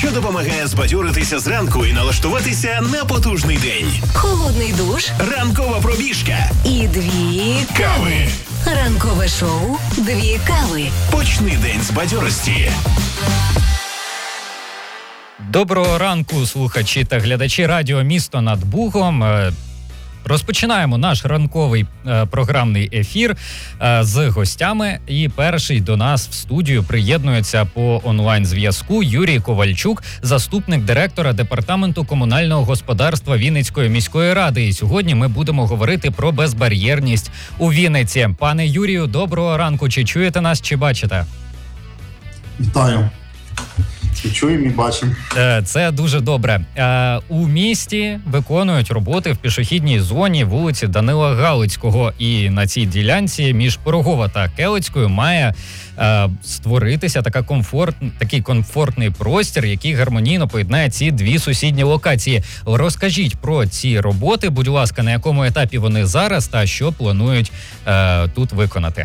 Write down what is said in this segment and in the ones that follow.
що допомагає збадьоритися зранку і налаштуватися на потужний день. Холодний душ, Ранкова пробіжка і 2 кави. Ранкове шоу «2 кави». Почни день з бадьорості. Доброго ранку, слухачі та глядачі радіо «Місто над Бугом». Розпочинаємо наш ранковий програмний ефір з гостями. І перший до нас в студію приєднується по онлайн-зв'язку Юрій Ковальчук, заступник директора Департаменту комунального господарства Вінницької міської ради. І сьогодні ми будемо говорити про безбар'єрність у Вінниці. Пане Юрію, доброго ранку. Чи чуєте нас, чи бачите? Вітаю. Чуємо і бачимо. Це дуже добре. У місті виконують роботи в пішохідній зоні вулиці Данила Галицького. І на цій ділянці між Пирогова та Келицькою має створитися такий комфортний простір, який гармонійно поєднає ці дві сусідні локації. Розкажіть про ці роботи, будь ласка, на якому етапі вони зараз та що планують тут виконати?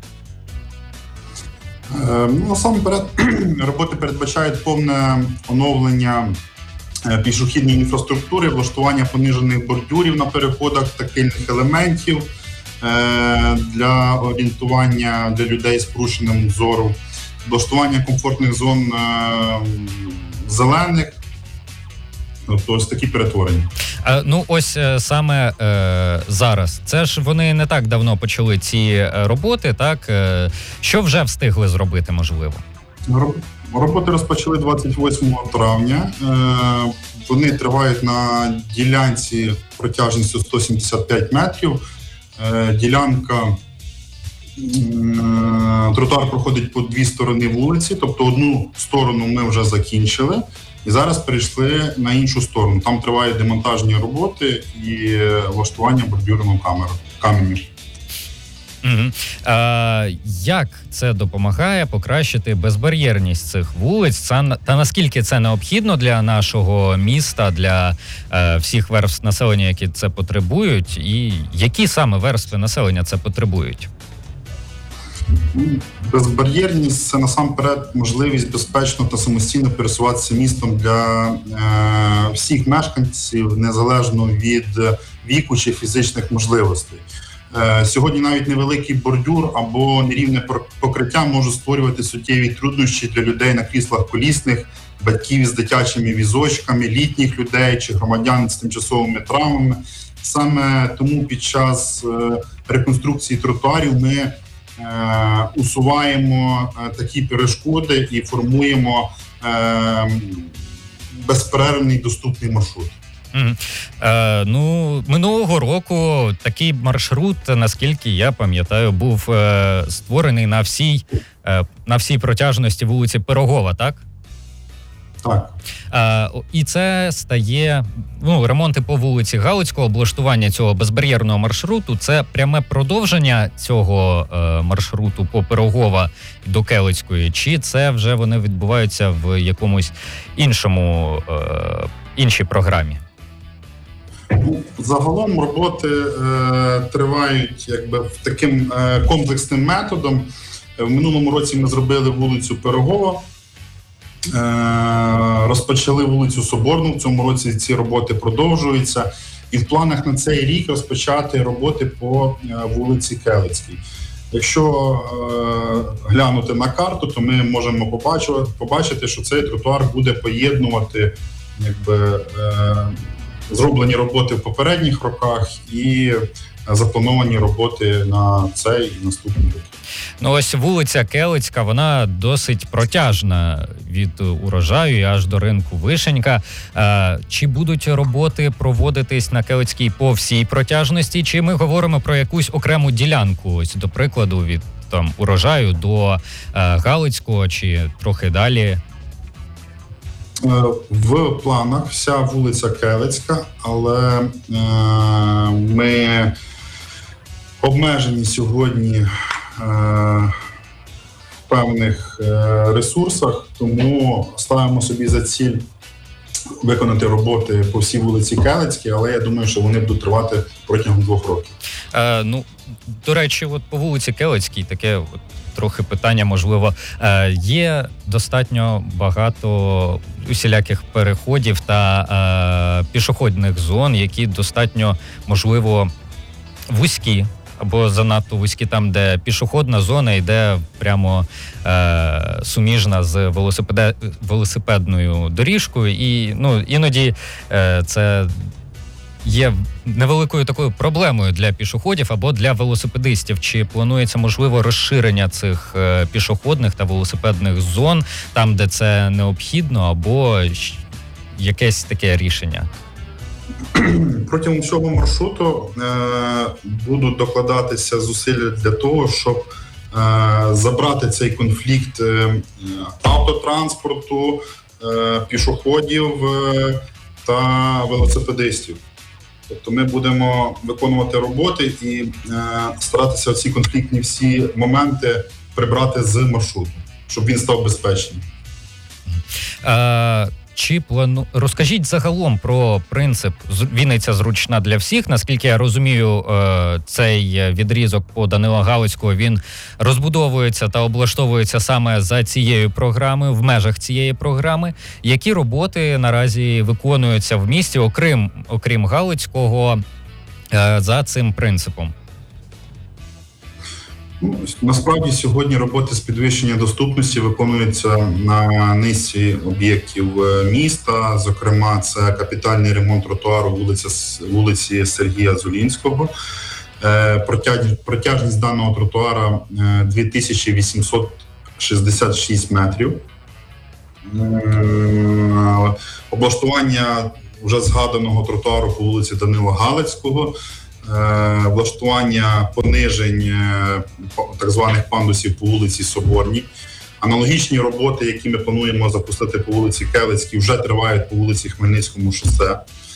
Насамперед, роботи передбачають повне оновлення пішохідної інфраструктури, влаштування понижених бордюрів на переходах, тактильних елементів для орієнтування для людей з порушенням зору, влаштування комфортних зон зелених, тобто ось такі перетворення. Ось саме зараз. Це ж вони не так давно почали ці роботи, так? Що вже встигли зробити, можливо? Роботи розпочали 28 травня. Вони тривають на ділянці протяжністю 175 метрів. Ділянка, тротуар проходить по дві сторони вулиці, тобто одну сторону ми вже закінчили. І зараз перейшли на іншу сторону. Там тривають демонтажні роботи і влаштування бордюрного каменю. Як це допомагає покращити безбар'єрність цих вулиць? Та наскільки це необхідно для нашого міста, для всіх верств населення, які це потребують? І які саме верстви населення це потребують? Безбар'єрність – це насамперед можливість безпечно та самостійно пересуватися містом для всіх мешканців, незалежно від віку чи фізичних можливостей. Сьогодні навіть невеликий бордюр або нерівне покриття може створювати суттєві труднощі для людей на кріслах колісних, батьків з дитячими візочками, літніх людей чи громадян з тимчасовими травмами. Саме тому під час реконструкції тротуарів ми усуваємо такі перешкоди і формуємо безперервний доступний маршрут. Минулого року такий маршрут, наскільки я пам'ятаю, був створений на всій протяжності вулиці Пирогова, так? Так. І це стає, ремонти по вулиці Галицького, облаштування цього безбар'єрного маршруту, це пряме продовження цього маршруту по Пирогова до Келицької, чи це вже вони відбуваються в якомусь іншій програмі? Загалом роботи тривають таким комплексним методом. В минулому році ми зробили вулицю Пирогова, розпочали вулицю Соборну, в цьому році ці роботи продовжуються. І в планах на цей рік розпочати роботи по вулиці Келицькій. Якщо глянути на карту, то ми можемо побачити, що цей тротуар буде поєднувати зроблені роботи в попередніх роках і заплановані роботи на цей і наступний рік. Ось вулиця Келицька, вона досить протяжна від Урожаю і аж до ринку Вишенька. Чи будуть роботи проводитись на Келицькій по всій протяжності, чи ми говоримо про якусь окрему ділянку, ось до прикладу, від Урожаю до Галицького чи трохи далі? В планах вся вулиця Келицька, але ми обмежені сьогодні в певних ресурсах, тому ставимо собі за ціль виконати роботи по всій вулиці Келицькій, але я думаю, що вони будуть тривати протягом 2 років. До речі, по вулиці Келицькій таке трохи питання, можливо. Є достатньо багато усіляких переходів та пішохідних зон, які достатньо, можливо, вузькі, або занадто вузькі, там, де пішохідна зона йде прямо суміжна з велосипедною доріжкою. І іноді це є невеликою такою проблемою для пішоходів або для велосипедистів. Чи планується, можливо, розширення цих пішохідних та велосипедних зон там, де це необхідно, або якесь таке рішення? Протягом всього маршруту будуть докладатися зусилля для того, щоб забрати цей конфлікт автотранспорту, пішоходів та велосипедистів. Тобто ми будемо виконувати роботи і старатися ці конфліктні всі моменти прибрати з маршруту, щоб він став безпечним. Розкажіть загалом про принцип «Вінниця зручна для всіх». Наскільки я розумію, цей відрізок по Данила Галицького, він розбудовується та облаштовується саме за цією програмою, в межах цієї програми. Які роботи наразі виконуються в місті, окрім Галицького, за цим принципом? Насправді сьогодні роботи з підвищення доступності виконуються на низці об'єктів міста. Зокрема, це капітальний ремонт тротуару вулиці Сергія Зулінського. Протяжність даного тротуара 2866 метрів. Облаштування вже згаданого тротуару по вулиці Данила Галицького. Влаштування понижень так званих пандусів по вулиці Соборній. Аналогічні роботи, які ми плануємо запустити по вулиці Келицькій, вже тривають по вулиці Хмельницькому шосе.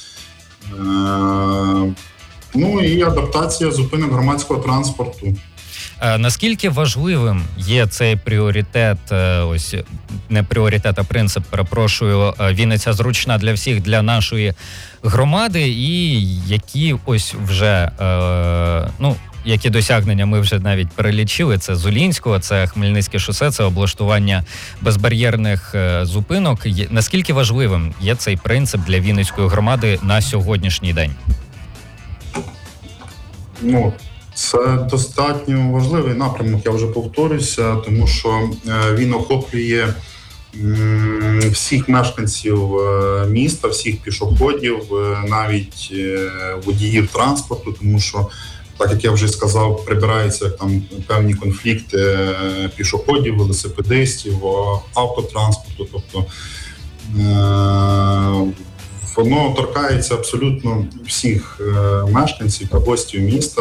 І адаптація зупинок громадського транспорту. Наскільки важливим є цей пріоритет, не пріоритет, а принцип, перепрошую, Вінниця зручна для всіх, для нашої громади, і які вже, які досягнення ми вже навіть перелічили? Це Зулінського, це Хмельницьке шосе, це облаштування безбар'єрних зупинок. Наскільки важливим є цей принцип для Вінницької громади на сьогоднішній день? Це достатньо важливий напрямок, я вже повторюся, тому що він охоплює всіх мешканців міста, всіх пішоходів, навіть водіїв транспорту, тому що, так як я вже сказав, прибираються там певні конфлікти пішоходів, велосипедистів, автотранспорту. Тобто воно торкається абсолютно всіх мешканців та гостів міста.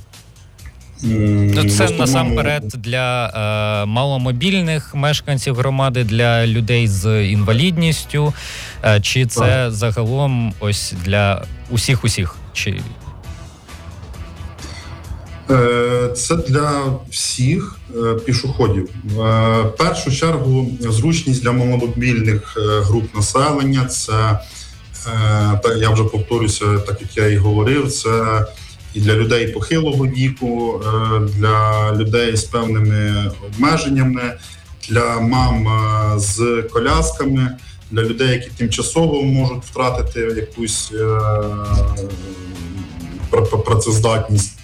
Це насамперед для маломобільних мешканців громади, для людей з інвалідністю, чи це загалом ось для усіх? Це для всіх пішоходів. В першу чергу зручність для маломобільних груп населення, це, я вже повторюся, так як я і говорив, це і для людей похилого віку, для людей з певними обмеженнями, для мам з колясками, для людей, які тимчасово можуть втратити якусь працездатність.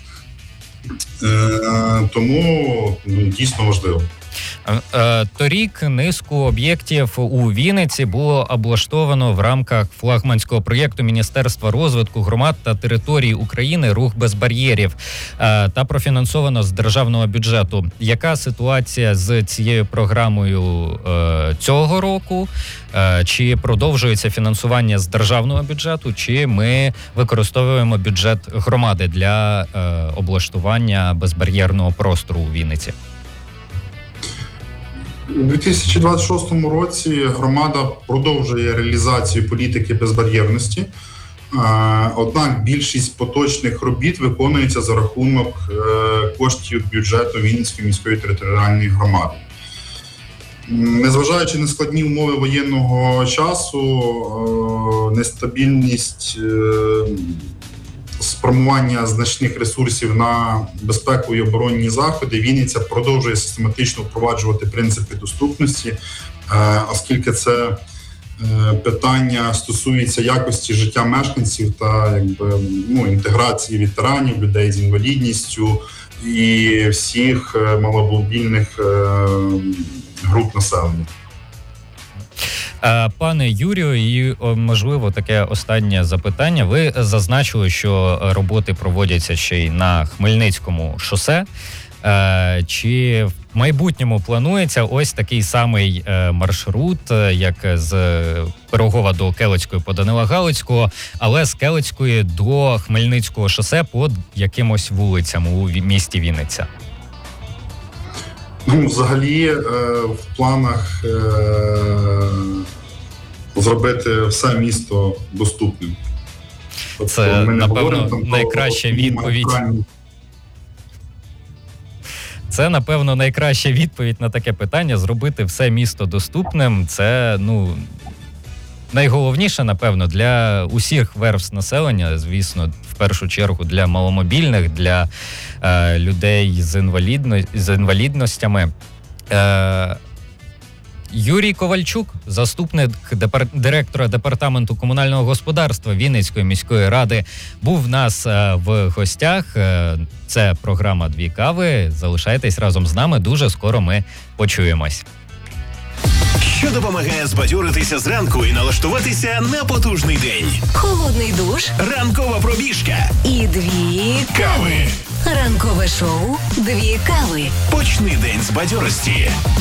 Тому дійсно важливо. Торік низку об'єктів у Вінниці було облаштовано в рамках флагманського проєкту Міністерства розвитку громад та територій України «Рух без бар'єрів» та профінансовано з державного бюджету. Яка ситуація з цією програмою цього року? Чи продовжується фінансування з державного бюджету, чи ми використовуємо бюджет громади для облаштування безбар'єрного простору у Вінниці? У 2026 році громада продовжує реалізацію політики безбар'єрності, однак більшість поточних робіт виконується за рахунок коштів бюджету Вінницької міської територіальної громади. Незважаючи на складні умови воєнного часу, нестабільність спрямування значних ресурсів на безпекові оборонні заходи, Вінниця продовжує систематично впроваджувати принципи доступності, оскільки це питання стосується якості життя мешканців та інтеграції ветеранів, людей з інвалідністю і всіх маломобільних груп населення. Пане Юрію, і можливо таке останнє запитання. Ви зазначили, що роботи проводяться ще й на Хмельницькому шосе. Чи в майбутньому планується ось такий самий маршрут, як з Пирогова до Келицької по Данила Галицького, але з Келицької до Хмельницького шосе по якимось вулицям у місті Вінниця? Взагалі в планах зробити все місто доступним. Це, напевно, найкраща відповідь. Це, напевно, найкраща відповідь на таке питання. Зробити все місто доступним. Це, найголовніше, напевно, для усіх верств населення, звісно, в першу чергу для маломобільних, для людей з інвалідностями. Юрій Ковальчук, заступник директора Департаменту комунального господарства Вінницької міської ради, був в нас в гостях. Це програма «Дві кави». Залишайтесь разом з нами, дуже скоро ми почуємось. Що допомагає збадьоритися зранку і налаштуватися на потужний день? Холодний душ Ранкова пробіжка і 2 кави. Ранкове шоу «Дві кави». Почни день з бадьорості.